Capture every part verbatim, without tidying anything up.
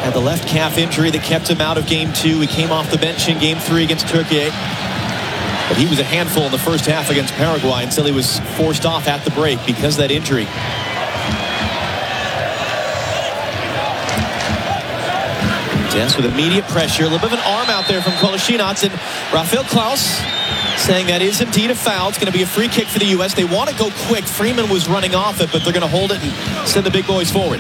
Had the left calf injury that kept him out of game two. He came off the bench in game three against Turkey. But he was a handful in the first half against Paraguay until he was forced off at the break because of that injury. Dest with immediate pressure. A little bit of an arm out there from Kolasinac. And Rafael Klaus saying that is indeed a foul. It's going to be a free kick for the U S. They want to go quick. Freeman was running off it, but they're going to hold it and send the big boys forward.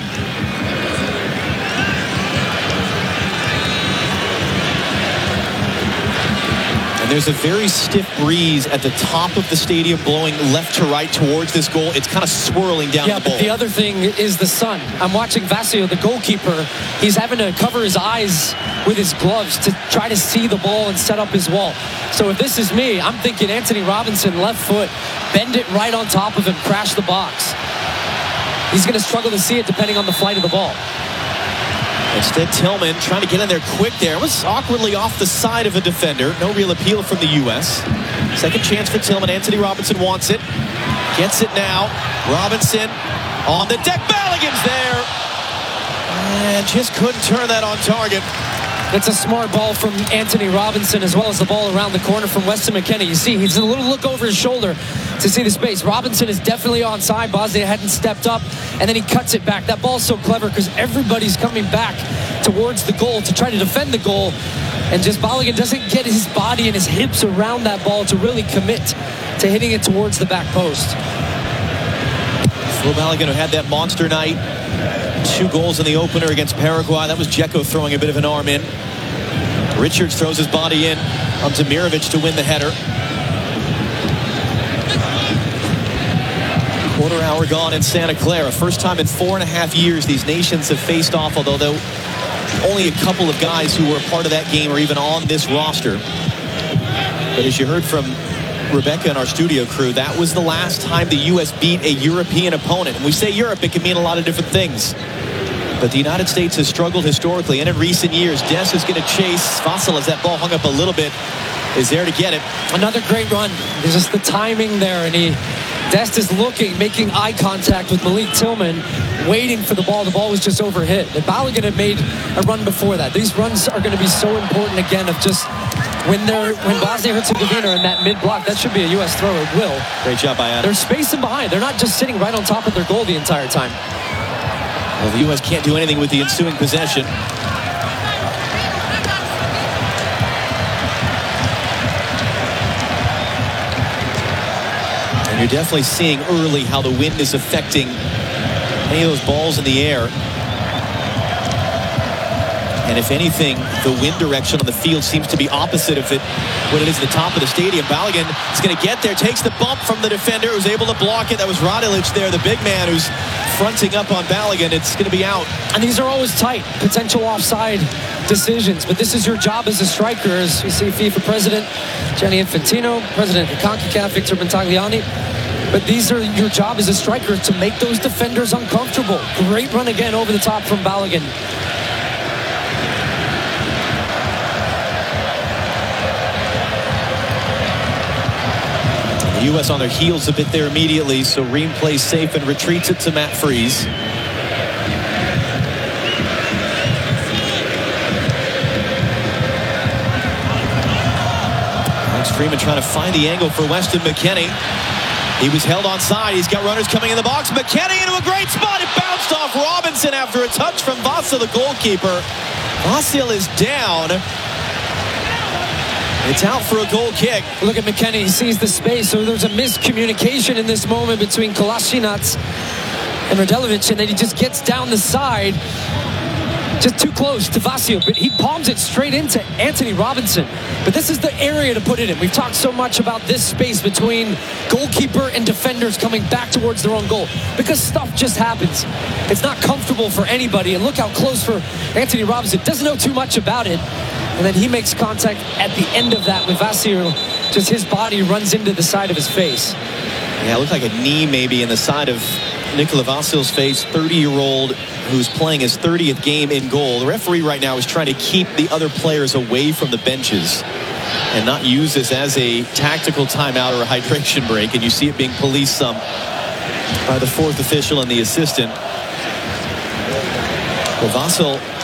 And there's a very stiff breeze at the top of the stadium blowing left to right towards this goal. It's kind of swirling down yeah, the bowl. But the other thing is the sun. I'm watching Vassio, the goalkeeper. He's having to cover his eyes with his gloves to try to see the ball and set up his wall. So if this is me, I'm thinking Antonee Robinson, left foot, bend it right on top of him, crash the box. He's going to struggle to see it depending on the flight of the ball. Instead, Tillman trying to get in there quick there. Was awkwardly off the side of a defender. No real appeal from the U S. Second chance for Tillman. Antonee Robinson wants it. Gets it now. Robinson on the deck. Balogun's there. And just couldn't turn that on target. It's a smart ball from Antonee Robinson, as well as the ball around the corner from Weston McKennie. You see, he's a little look over his shoulder to see the space. Robinson is definitely onside. Bosnia hadn't stepped up, and then he cuts it back. That ball's so clever because everybody's coming back towards the goal to try to defend the goal, and just Balogun doesn't get his body and his hips around that ball to really commit to hitting it towards the back post. Phil Balogun, who had that monster night. Two goals in the opener against Paraguay. That was Dzeko throwing a bit of an arm in. Richards throws his body in on Demirovic to win the header. Quarter hour gone in Santa Clara. First time in four and a half years these nations have faced off, although though only a couple of guys who were a part of that game are even on this roster. But as you heard from Rebecca and our studio crew, that was the last time the U S beat a European opponent. And we say Europe, it can mean a lot of different things. But the United States has struggled historically, and in recent years, Dest is going to chase. Vassell, as that ball hung up a little bit, is there to get it. Another great run. There's just the timing there, and he, Dest is looking, making eye contact with Malik Tillman, waiting for the ball. The ball was just overhit. But Balogun had made a run before that. These runs are going to be so important again of just when they're when Bosnia-Herzegovina are in that mid-block. That should be a U S throw. It will. Great job by Adam. They're spacing behind. They're not just sitting right on top of their goal the entire time. Well, the U S can't do anything with the ensuing possession. And you're definitely seeing early how the wind is affecting any of those balls in the air. And if anything, the wind direction on the field seems to be opposite of it when it is at the top of the stadium. Balogun is going to get there, takes the bump from the defender, who's able to block it. That was Radilic there, the big man who's fronting up on Balogun. It's going to be out. And these are always tight, potential offside decisions. But this is your job as a striker, as we see FIFA President Gianni Infantino, President of CONCACAF Victor Montagliani. But these are your job as a striker, to make those defenders uncomfortable. Great run again over the top from Balogun. The U S on their heels a bit there immediately, so Ream plays safe and retreats it to Matt Freese. Alex Freeman trying to find the angle for Weston McKennie. He was held onside. He's got runners coming in the box. McKennie into a great spot. It bounced off Robinson after a touch from Vassell, the goalkeeper. Vassell is down. It's out for a goal kick. Look at McKennie. He sees the space. So there's a miscommunication in this moment between Kolasinac and Radilic, and then he just gets down the side, just too close to Vassio. But he palms it straight into Antonee Robinson. But this is the area to put it in. We've talked so much about this space between goalkeeper and defenders coming back towards their own goal, because stuff just happens. It's not comfortable for anybody. And look how close for Antonee Robinson. Doesn't know too much about it. And then he makes contact at the end of that with Vassio. Just his body runs into the side of his face. Yeah, it looked like a knee maybe in the side of Nikola Vasil's face. thirty-year-old who's playing his thirtieth game in goal. The referee right now is trying to keep the other players away from the benches and not use this as a tactical timeout or a hydration break. And you see it being policed some by the fourth official and the assistant. Well, Vasil